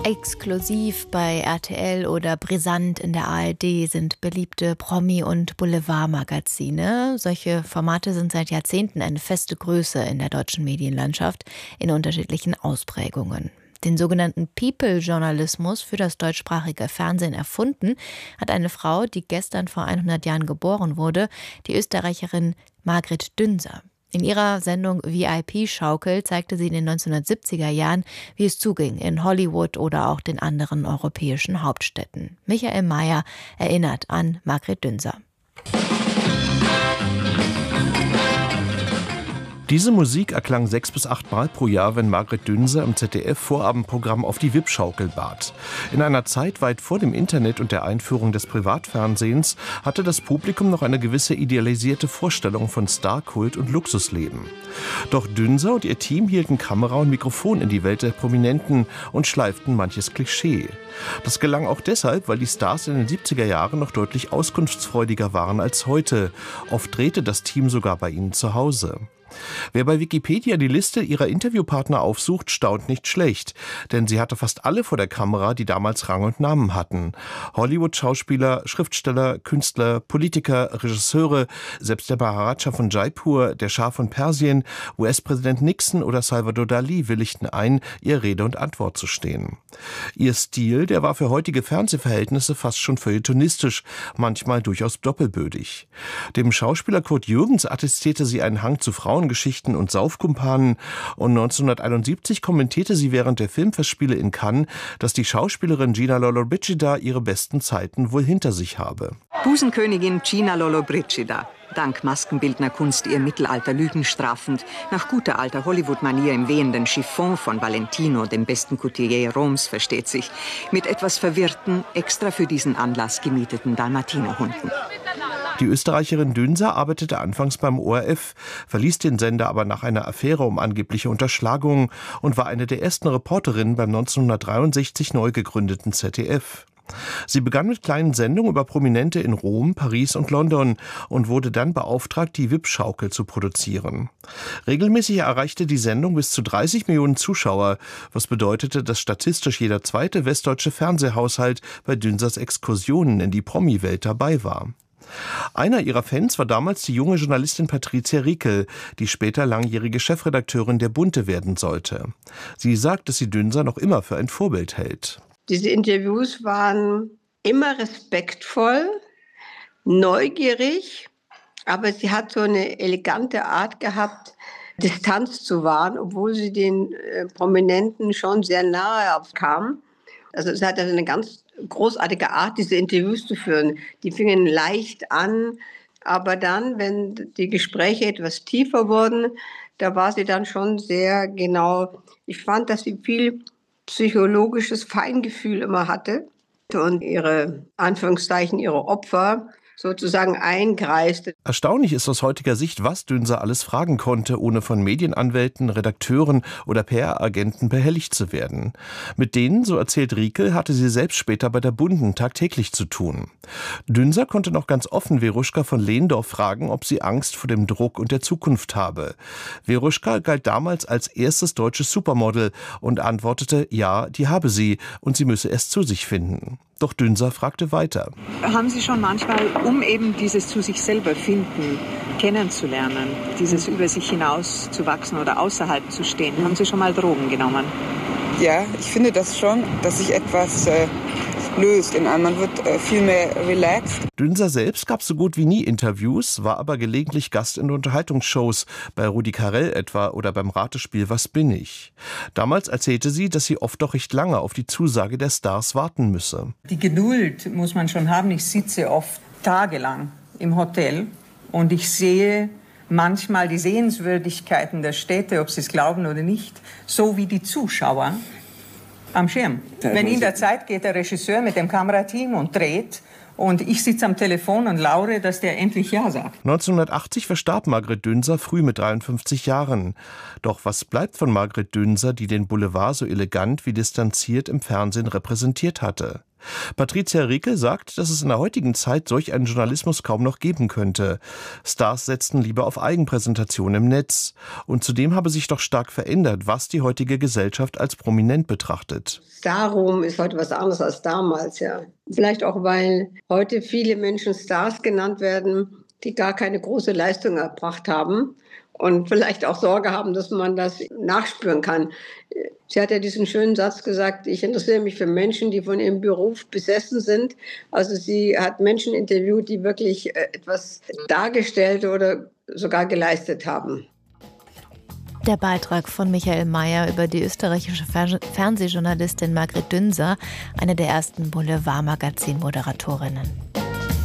Exklusiv bei RTL oder brisant in der ARD sind beliebte Promi- und Boulevardmagazine. Solche Formate sind seit Jahrzehnten eine feste Größe in der deutschen Medienlandschaft in unterschiedlichen Ausprägungen. Den sogenannten People-Journalismus für das deutschsprachige Fernsehen erfunden hat eine Frau, die gestern vor 100 Jahren geboren wurde, die Österreicherin Margret Dünser. In ihrer Sendung VIP-Schaukel zeigte sie in den 1970er Jahren, wie es zuging in Hollywood oder auch den anderen europäischen Hauptstädten. Michael Mayer erinnert an Margret Dünser. Diese Musik erklang 6 bis 8 Mal pro Jahr, wenn Margret Dünser im ZDF-Vorabendprogramm auf die VIP-Schaukel bat. In einer Zeit weit vor dem Internet und der Einführung des Privatfernsehens hatte das Publikum noch eine gewisse idealisierte Vorstellung von Starkult und Luxusleben. Doch Dünser und ihr Team hielten Kamera und Mikrofon in die Welt der Prominenten und schleiften manches Klischee. Das gelang auch deshalb, weil die Stars in den 70er Jahren noch deutlich auskunftsfreudiger waren als heute. Oft drehte das Team sogar bei ihnen zu Hause. Wer bei Wikipedia die Liste ihrer Interviewpartner aufsucht, staunt nicht schlecht, denn sie hatte fast alle vor der Kamera, die damals Rang und Namen hatten. Hollywood-Schauspieler, Schriftsteller, Künstler, Politiker, Regisseure, selbst der Maharaja von Jaipur, der Schah von Persien, US-Präsident Nixon oder Salvador Dalí willigten ein, ihr Rede und Antwort zu stehen. Ihr Stil, der war für heutige Fernsehverhältnisse fast schon feuilletonistisch, manchmal durchaus doppelbödig. Dem Schauspieler Kurt Jürgens attestierte sie einen Hang zu Frauengeschichten und Saufkumpanen und 1971 kommentierte sie während der Filmfestspiele in Cannes, dass die Schauspielerin Gina Lollobrigida ihre besten Zeiten wohl hinter sich habe. Busenkönigin Gina Lollobrigida. Dank Maskenbildnerkunst ihr Mittelalter lügenstrafend, nach guter alter Hollywood-Manier im wehenden Chiffon von Valentino, dem besten Couturier Roms, versteht sich, mit etwas verwirrten, extra für diesen Anlass gemieteten Dalmatinerhunden. Die Österreicherin Dünser arbeitete anfangs beim ORF, verließ den Sender aber nach einer Affäre um angebliche Unterschlagungen und war eine der ersten Reporterinnen beim 1963 neu gegründeten ZDF. Sie begann mit kleinen Sendungen über Prominente in Rom, Paris und London und wurde dann beauftragt, die VIP-Schaukel zu produzieren. Regelmäßig erreichte die Sendung bis zu 30 Millionen Zuschauer, was bedeutete, dass statistisch jeder zweite westdeutsche Fernsehhaushalt bei Dünsers Exkursionen in die Promi-Welt dabei war. Einer ihrer Fans war damals die junge Journalistin Patricia Riekel, die später langjährige Chefredakteurin der Bunte werden sollte. Sie sagt, dass sie Dünser noch immer für ein Vorbild hält. Diese Interviews waren immer respektvoll, neugierig, aber sie hat so eine elegante Art gehabt, Distanz zu wahren, obwohl sie den Prominenten schon sehr nahe aufkam. Also sie hatte eine ganz großartige Art, diese Interviews zu führen. Die fingen leicht an, aber dann, wenn die Gespräche etwas tiefer wurden, da war sie dann schon sehr genau. Ich fand, dass sie viel psychologisches Feingefühl immer hatte und ihre Opfer sozusagen eingreiste. Erstaunlich ist aus heutiger Sicht, was Dünser alles fragen konnte, ohne von Medienanwälten, Redakteuren oder PR-Agenten behelligt zu werden. Mit denen, so erzählt Riekel, hatte sie selbst später bei der Bunden tagtäglich zu tun. Dünser konnte noch ganz offen Veruschka von Lehndorff fragen, ob sie Angst vor dem Druck und der Zukunft habe. Veruschka galt damals als erstes deutsches Supermodel und antwortete, ja, die habe sie und sie müsse es zu sich finden. Doch Dünser fragte weiter. Haben Sie schon manchmal, um eben dieses zu sich selber finden, kennenzulernen, dieses über sich hinaus zu wachsen oder außerhalb zu stehen, haben Sie schon mal Drogen genommen? Ja, ich finde das schon, dass sich etwas löst in einem. Man wird viel mehr relaxed. Dünser selbst gab so gut wie nie Interviews, war aber gelegentlich Gast in Unterhaltungsshows, bei Rudi Carrell etwa oder beim Ratespiel Was bin ich? Damals erzählte sie, dass sie oft doch recht lange auf die Zusage der Stars warten müsse. Die Geduld muss man schon haben. Ich sitze oft tagelang im Hotel und ich sehe manchmal die Sehenswürdigkeiten der Städte, ob Sie es glauben oder nicht, so wie die Zuschauer am Schirm. Wenn in der Zeit geht der Regisseur mit dem Kamerateam und dreht und ich sitze am Telefon und laure, dass der endlich Ja sagt. 1980 verstarb Margret Dünser früh mit 53 Jahren. Doch was bleibt von Margret Dünser, die den Boulevard so elegant wie distanziert im Fernsehen repräsentiert hatte? Patricia Rieke sagt, dass es in der heutigen Zeit solch einen Journalismus kaum noch geben könnte. Stars setzten lieber auf Eigenpräsentation im Netz. Und zudem habe sich doch stark verändert, was die heutige Gesellschaft als prominent betrachtet. Starruhm ist heute was anderes als damals, ja. Vielleicht auch, weil heute viele Menschen Stars genannt werden, die gar keine große Leistung erbracht haben und vielleicht auch Sorge haben, dass man das nachspüren kann. Sie hat ja diesen schönen Satz gesagt, ich interessiere mich für Menschen, die von ihrem Beruf besessen sind. Also sie hat Menschen interviewt, die wirklich etwas dargestellt oder sogar geleistet haben. Der Beitrag von Michael Mayer über die österreichische Fernsehjournalistin Margret Dünser, eine der ersten Boulevard-Magazin-Moderatorinnen.